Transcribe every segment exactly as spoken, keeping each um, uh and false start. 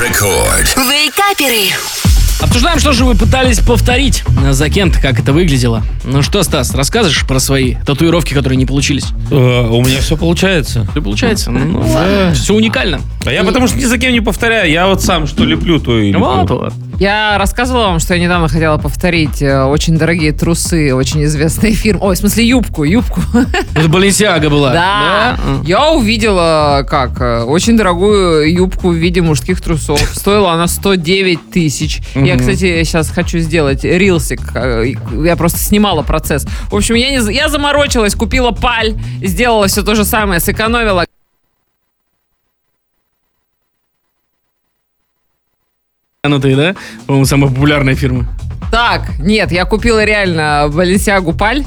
Рекорд. Вейкаперы. Обсуждаем, что же вы пытались повторить за Кент, как это выглядело. Ну что, Стас, расскажешь про свои татуировки, которые не получились? Э, у меня все получается. Все получается? Ну, да. Все уникально. А я потому что ни за кем не повторяю. Я вот сам что леплю, то и леплю. Вот, вот. Я рассказывала вам, что я недавно хотела повторить э, очень дорогие трусы, очень известные фирмы. Ой, в смысле юбку, юбку. Это Баленсиага была. Да. Я увидела, как, э, очень дорогую юбку в виде мужских трусов. Стоила она сто девять тысяч. Я, кстати, сейчас хочу сделать рилсик. э, Я просто снимала процесс. В общем, я, не, я заморочилась, купила паль, сделала все то же самое, сэкономила. Ну ты, да? По-моему, самая популярная фирма. Так, нет, я купила реально Баленсиагу паль.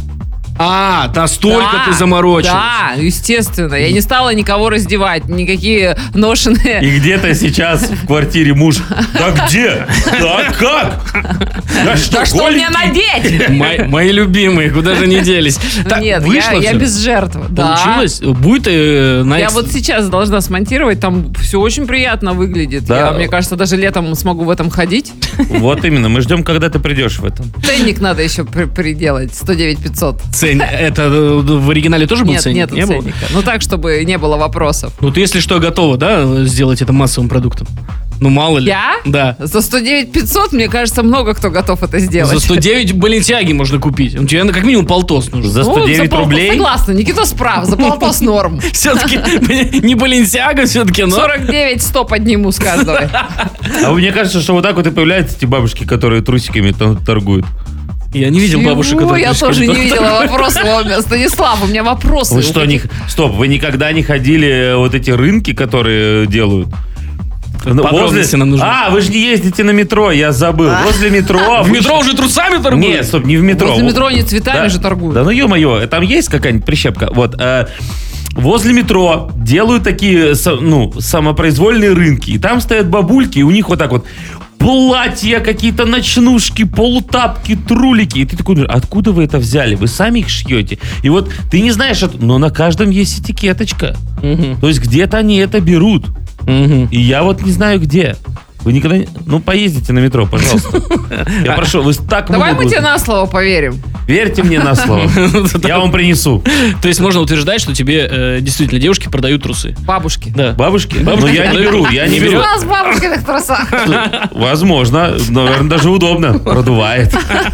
А, настолько Да, ты заморочилась. Да, естественно. Я не стала никого раздевать, никакие ношеные... И где-то сейчас в квартире муж. Да где? Да как? Да что, Да что мне надеть? Мои, мои любимые, куда же не делись. Так, Нет, я, вышло я всё? без жертв. Да. Получилось? Будет э, на Я экс- вот сейчас должна смонтировать, там все очень приятно выглядит. Да. Я, мне кажется, даже летом смогу в этом ходить. Вот именно, мы ждем, когда ты придешь в этом. Ценник надо еще при- приделать, сто девять пятьсот. Цен- Это э, в оригинале тоже был Нет, ценник? нету Не было? ценника. Ну так, чтобы не было вопросов. Ну ты, если что, готова, да, сделать это массовым продуктом? Ну мало ли. Я? Да. За сто девять пятьсот, мне кажется, много кто готов это сделать. За сто девять Баленсиаги можно купить. У тебя как минимум полтос нужен. За Ну, сто девять за полтос рублей. Согласна, Никитос прав, за полтос норм. Все-таки не Баленсиага, все-таки, но... сорок девять сто подниму с каждого. А мне кажется, что вот так вот и появляются эти бабушки, которые трусиками там торгуют. Я не видел бабушек, Чего? которые... Я трусиками тоже не торгуют. видела вопрос ловля. Станислав, у меня вопросы. Вы что, не... Стоп, вы никогда не ходили вот эти рынки, которые делают? Ну, Подробности нам нужны. А, вы же не ездите на метро, я забыл. Возле метро. В вы метро ж- уже трусами торгуют? Нет, стоп, не в метро. Возле метро они цветами Да. же торгуют. Да ну ё-моё, там есть какая-нибудь прищепка? Вот, э, возле метро делают такие, со- ну, самопроизвольные рынки. И там стоят бабульки, и у них вот так вот платья, какие-то ночнушки, полутапки, трулики. И ты такой, откуда вы это взяли? Вы сами их шьете? И вот ты не знаешь, от- но на каждом есть этикеточка. Мгм. То есть где-то они это берут. Мгм. И я вот не знаю где. Вы никогда не... Ну, поездите на метро, пожалуйста. Я прошу, вы так Давай много мы тебе будете. на слово поверим. Верьте мне на слово. Я вам принесу. То есть можно утверждать, что тебе э, действительно девушки продают трусы. Бабушки. Да. Бабушки? Бабушки Но я не продают. беру, я не Не У беру. нас бабушки в трусах. Возможно, наверное, даже удобно. Продувает.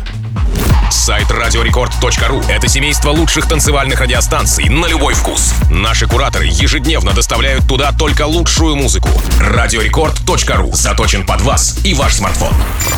Сайт радиорекорд точка ру – это семейство лучших танцевальных радиостанций на любой вкус. Наши кураторы ежедневно доставляют туда только лучшую музыку. радиорекорд точка ру заточен под вас и ваш смартфон.